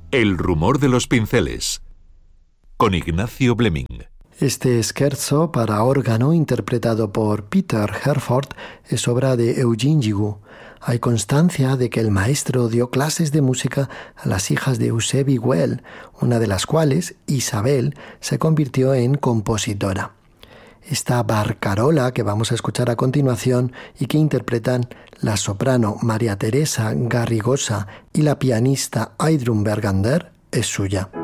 El rumor de los pinceles, con Ignacio Bleming. Este scherzo para órgano, interpretado por Peter Herford, es obra de Eugene Gigoux. Hay constancia de que el maestro dio clases de música a las hijas de Eusebie Well, una de las cuales, Isabel, se convirtió en compositora. Esta barcarola que vamos a escuchar a continuación y que interpretan la soprano María Teresa Garrigosa y la pianista Audrun Bergander es suya.